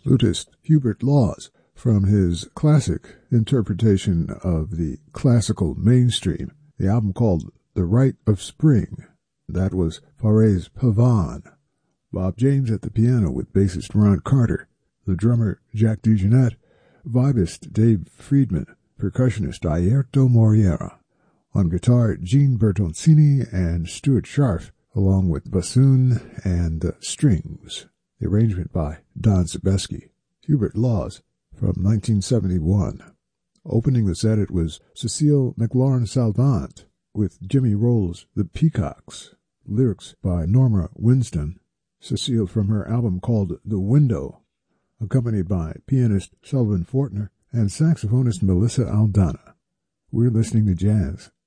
flutist Hubert Laws from his classic interpretation of the classical mainstream, the album called The Rite of Spring. That was Fares Pavan. Bob James at the piano with bassist Ron Carter, the drummer Jack DeJohnette, vibist Dave Friedman, percussionist Aierto Moreira. On guitar, Gene Bertoncini and Stuart Scharf, along with bassoon and strings. The arrangement by Don Sebesky. Hubert Laws from 1971. Opening the set, it was Cecile McLaurin Salvant with Jimmy Rolls' The Peacocks. Lyrics by Norma Winston. Cecile from her album called The Window, accompanied by pianist Sullivan Fortner and saxophonist Melissa Aldana. We're listening to jazz